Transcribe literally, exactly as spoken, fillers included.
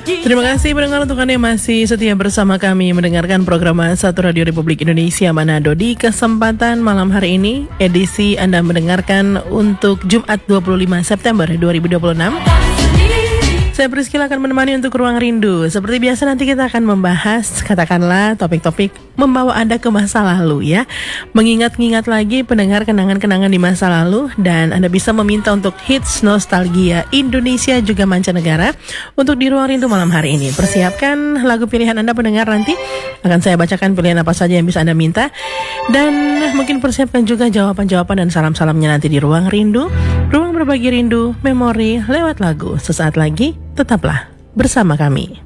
Terima kasih pendengar untuk Anda yang masih setia bersama kami mendengarkan program Satu Radio Republik Indonesia Manado di kesempatan malam hari ini. Edisi Anda mendengarkan untuk Jumat dua puluh lima September dua ribu dua puluh enam. Saya Priscila akan menemani untuk Ruang Rindu. Seperti biasa nanti kita akan membahas, katakanlah topik-topik membawa Anda ke masa lalu ya. Mengingat-ingat lagi pendengar kenangan-kenangan di masa lalu. Dan Anda bisa meminta untuk hits nostalgia Indonesia juga mancanegara untuk di Ruang Rindu malam hari ini. Persiapkan lagu pilihan Anda pendengar nanti. Akan saya bacakan pilihan apa saja yang bisa Anda minta. Dan mungkin persiapkan juga jawaban-jawaban dan salam-salamnya nanti di Ruang Rindu. Ruang berbagi rindu, memori lewat lagu. Sesaat lagi tetaplah bersama kami.